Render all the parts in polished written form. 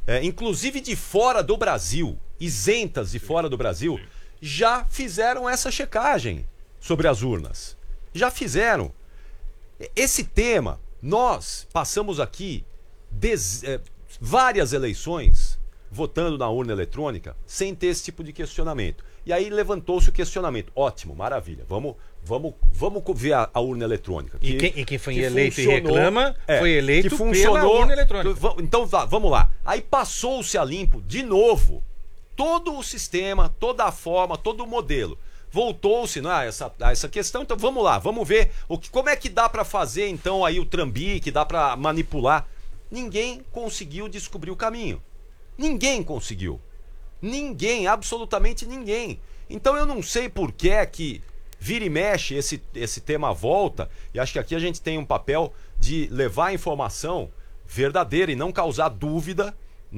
inclusive de fora do Brasil, isentas de fora do Brasil, já fizeram essa checagem sobre as urnas. Já fizeram. Esse tema, nós passamos aqui várias eleições votando na urna eletrônica sem ter esse tipo de questionamento. E aí levantou-se o questionamento. Ótimo, maravilha. Vamos ver a urna eletrônica. E quem foi eleito e reclama foi eleito que funcionou, pela urna eletrônica. Então vamos lá. Aí passou-se a limpo de novo todo o sistema, toda a forma, todo o modelo. Voltou-se a essa questão. Então vamos lá, vamos ver como é que dá para fazer então aí o trambique, dá para manipular. Ninguém conseguiu descobrir o caminho. Ninguém conseguiu. Ninguém, absolutamente ninguém. Então eu não sei por que é que vira e mexe esse tema volta, e acho que aqui a gente tem um papel de levar a informação verdadeira e não causar dúvida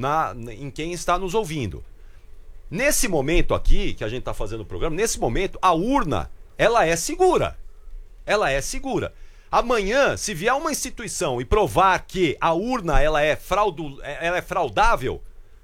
em quem está nos ouvindo. Nesse momento aqui, que a gente está fazendo o programa, nesse momento, a urna, ela é segura. Ela é segura. Amanhã, se vier uma instituição e provar que a urna ela é fraudável,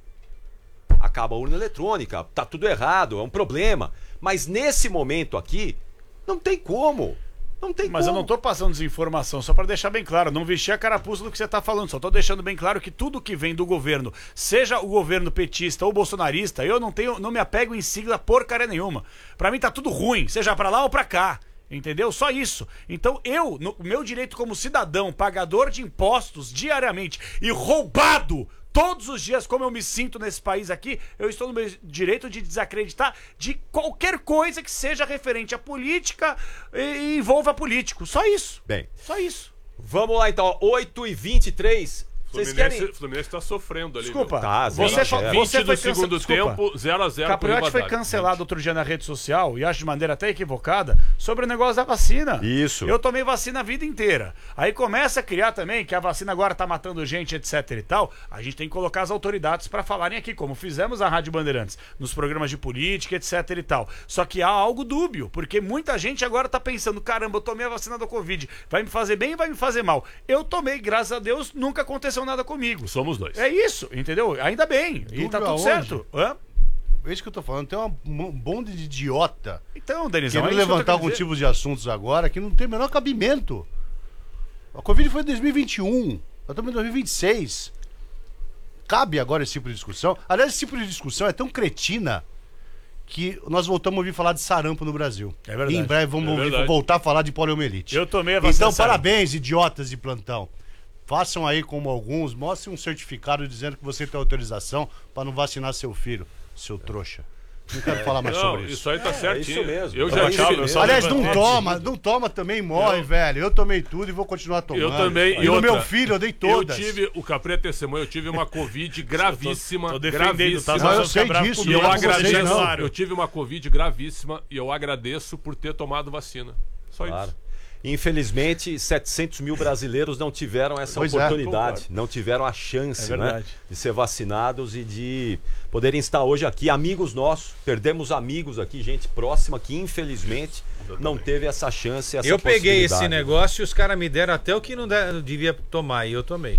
acaba a urna eletrônica, tá tudo errado, é um problema. Mas nesse momento aqui, não tem como. Mas eu não tô passando desinformação, só para deixar bem claro, não vestir a carapuça do que você tá falando, só tô deixando bem claro que tudo que vem do governo, seja o governo petista ou bolsonarista, eu não me apego em sigla porcaria nenhuma. Para mim tá tudo ruim, seja para lá ou para cá. Entendeu? Só isso. Então o meu direito como cidadão, pagador de impostos diariamente e roubado todos os dias, como eu me sinto nesse país aqui, eu estou no meu direito de desacreditar de qualquer coisa que seja referente à política e envolva político. Só isso. Bem. Só isso. Vamos lá então, 8h23. Vocês querem... O Fluminense tá sofrendo ali. Desculpa, tá, você foi segundo tempo, 0-0. Capriotti foi cancelado outro dia na rede social, e acho de maneira até equivocada, sobre o negócio da vacina. Isso. Eu tomei vacina a vida inteira. Aí começa a criar também que a vacina agora tá matando gente, etc e tal. A gente tem que colocar as autoridades para falarem aqui, como fizemos a Rádio Bandeirantes, nos programas de política, etc e tal. Só que há algo dúbio, porque muita gente agora tá pensando, caramba, eu tomei a vacina da Covid, vai me fazer bem e vai me fazer mal. Eu tomei, graças a Deus, nunca aconteceu nada comigo. Somos dois. É isso, entendeu? Ainda bem. E tá tudo certo. Hã? É isso que eu tô falando. Tem um bonde de idiota Então, Denizão, querendo levantar algum tipo de assuntos agora que não tem o menor cabimento. A Covid foi em 2021. Nós estamos em 2026. Cabe agora esse tipo de discussão? Aliás, esse tipo de discussão é tão cretina que nós voltamos a ouvir falar de sarampo no Brasil. É verdade. E em breve vamos voltar a falar de poliomielite. Eu tomei a vacina. Então, parabéns, idiotas de plantão. Façam aí como alguns, mostrem um certificado dizendo que você tem autorização para não vacinar seu filho, seu trouxa. Não quero falar mais sobre isso. Isso aí tá certinho. É isso mesmo. Eu já tive. Aliás, não toma também, morre, velho. Eu tomei tudo e vou continuar tomando. Eu também. E no meu filho, eu dei todas. O Capri é testemunha, eu tive uma Covid gravíssima. Tô defendendo, tá? Não, eu sei disso. E eu agradeço. Não. Eu tive uma Covid gravíssima e eu agradeço por ter tomado vacina. Só Claro. isso. Infelizmente, 700 mil brasileiros não tiveram essa oportunidade, não tiveram a chance, né, de ser vacinados e de poderem estar hoje aqui. Amigos nossos, perdemos amigos aqui, gente próxima que infelizmente não teve essa chance, essa Eu peguei esse possibilidade. negócio e os caras me deram até o que não devia tomar e eu tomei.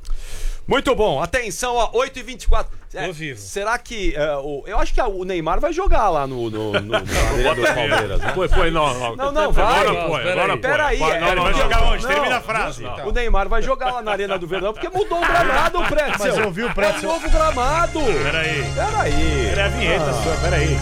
Muito bom, atenção, ó, 8h24. Tô vivo. Será que eu acho que o Neymar vai jogar lá na Arena do Palmeiras, né? Não, vai. Agora Peraí. Vai jogar onde? Termina a frase. O Neymar vai jogar lá na Arena do Verdão porque mudou o gramado, Pretzel. Mas eu vi o Pretzel. É o novo gramado. Peraí. Era a vinheta sua, peraí.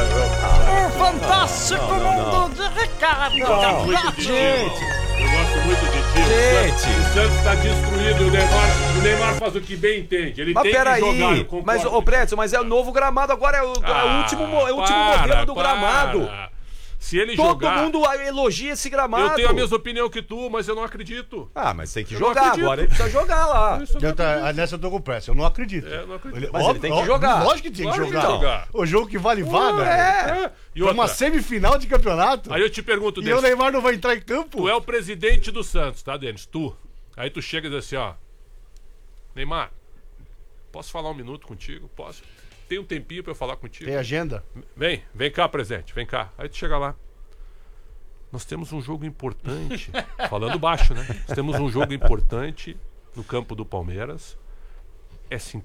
Fantástico mundo de Ricardo. Gente. Eu gosto muito de ti. Gente. O Santos está destruído. O Neymar faz o que bem entende. Ele Mas tem que jogar. peraí, mas o Pretzel, mas é o novo gramado agora, é o último modelo do gramado. Se ele Todo jogar... mundo elogia esse gramado. Eu tenho a mesma opinião que tu, mas eu não acredito. Ah, mas tem que Eu não jogar acredito. agora, ele precisa jogar lá. Nessa eu tô com pressa, eu não acredito. Eu não acredito. Mas ele tem que jogar. Lógico que tem que Claro que jogar. O jogo que vale vaga. E Uma outra, semifinal de campeonato. aí eu te pergunto, E o Denis, Neymar não vai entrar em campo? tu é o presidente do Santos, tá, Denis? Tu. Aí tu chega e diz assim, ó. Neymar, posso falar um minuto contigo? Posso? Tem um tempinho pra eu falar contigo? Tem agenda? Vem cá, presidente, vem cá. Aí tu chega lá. Nós temos um jogo importante. Falando baixo, né? Nós temos um jogo importante no campo do Palmeiras. É